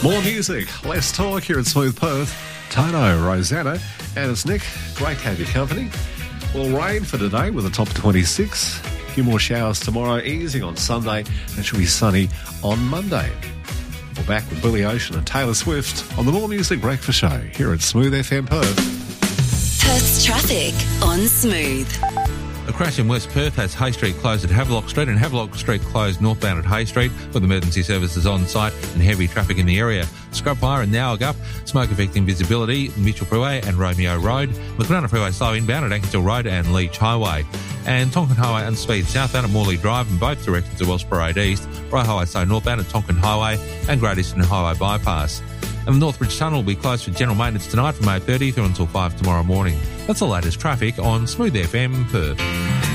More music, less talk here at Smooth Perth. Tono, Rosanna, and it's Nick. Great to have your company. Well, rain for today with a top of 26. A few more showers tomorrow, easing on Sunday, and it should be sunny on Monday. We're back with Billy Ocean and Taylor Swift on the More Music Breakfast Show here at Smooth FM Perth. Perth's traffic on Smooth. A crash in West Perth has Hay Street closed at Havelock Street and Havelock Street closed northbound at Hay Street with emergency services on site and heavy traffic in the area. Scrub fire in Nowigup, smoke affecting visibility, Mitchell Freeway and Romeo Road. McDonough Freeway slow inbound at Ankershill Road and Leach Highway. And Tonkin Highway unspeed southbound at Morley Drive in both directions at Wells Parade East. Bright Highway slow northbound at Tonkin Highway and Great Eastern Highway bypass. And the Northbridge Tunnel will be closed for general maintenance tonight from 8:30 through until 5 tomorrow morning. That's the latest traffic on Smooth FM Perth.